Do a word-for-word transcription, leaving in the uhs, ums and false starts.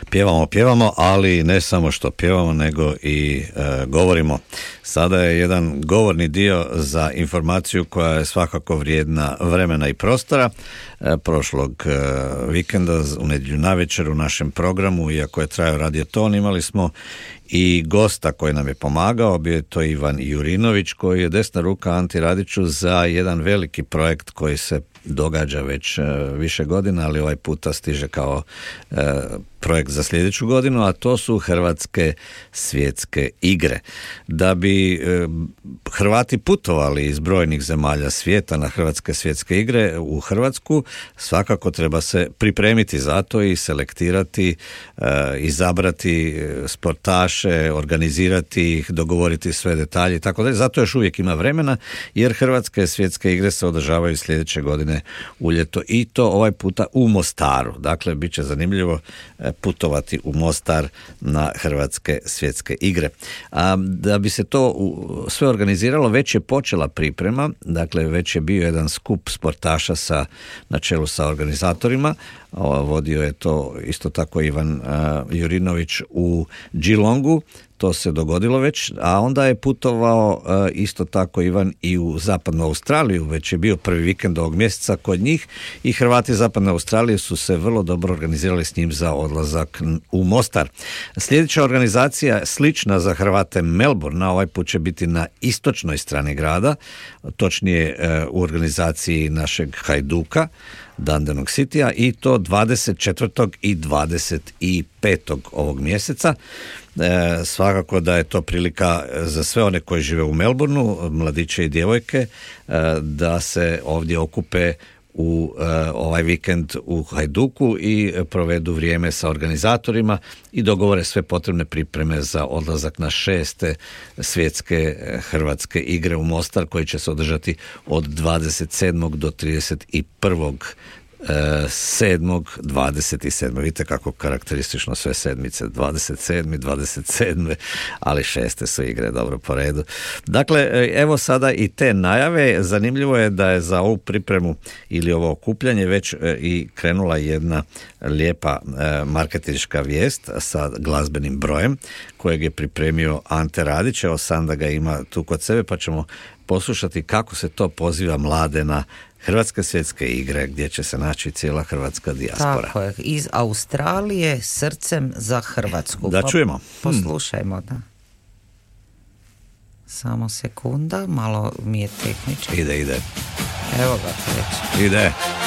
Pjevamo, pjevamo, ali ne samo što pjevamo, nego i e, govorimo. Sada je jedan govorni dio za informaciju koja je svakako vrijedna vremena i prostora. E, prošlog e, vikenda u nedjelju navečer u našem programu, iako je trajao radioton, imali smo i gosta koji nam je pomagao, bio je to Ivan Jurinović, koji je desna ruka Anti Radiću za jedan veliki projekt koji se događa već e, više godina, ali ovaj puta stiže kao e, projekt za sljedeću godinu, a to su Hrvatske svjetske igre. Da bi e, Hrvati putovali iz brojnih zemalja svijeta na Hrvatske svjetske igre u Hrvatsku, svakako treba se pripremiti za to i selektirati, e, izabrati sportaše, organizirati ih, dogovoriti sve detalje i tako dalje. Zato još uvijek ima vremena, jer Hrvatske svjetske igre se održavaju sljedeće godine u ljeto i to ovaj puta u Mostaru. Dakle, bit će zanimljivo putovati u Mostar na Hrvatske svjetske igre. A da bi se to sve organiziralo, već je počela priprema, dakle već je bio jedan skup sportaša sa, na čelu sa organizatorima. Vodio je to isto tako Ivan uh, Jurinović u Geelongu. To se dogodilo već, a onda je putovao uh, isto tako Ivan i u zapadnu Australiju, već je bio prvi vikend ovog mjeseca kod njih i Hrvati zapadne Australije su se vrlo dobro organizirali s njim za odlazak u Mostar. Sljedeća organizacija slična za Hrvate Melbourne, ovaj put će biti na istočnoj strani grada, točnije uh, u organizaciji našeg Hajduka, Dandenong Citya, i to dvadeset četvrtog i dvadeset petog ovog mjeseca. E, svakako da je to prilika za sve one koji žive u Melbourneu, mladiće i djevojke, e, da se ovdje okupe u e, ovaj vikend u Hajduku i provedu vrijeme sa organizatorima i dogovore sve potrebne pripreme za odlazak na šeste svjetske hrvatske igre u Mostar, koji će se održati od dvadeset sedmog do trideset prvog sedmog dvadeset sedmog Vidite kako karakteristično sve sedmice, dvadeset sedmi dvadeset sedmi ali šeste su igre, dobro po redu. Dakle, evo sada i te najave. Zanimljivo je da je za ovu pripremu ili ovo okupljanje već i krenula jedna lijepa marketinška vijest sa glazbenim brojem kojeg je pripremio Ante Radić. Evo sam da ga ima tu kod sebe, pa ćemo poslušati kako se to poziva mlade na Hrvatske svjetske igre, gdje će se naći cijela hrvatska dijaspora. Tako je, iz Australije srcem za Hrvatsku. Da čujemo. Poslušajmo, da. Samo sekunda, malo mi je tehnički. Ide, ide. Evo ga, kreće. Ide.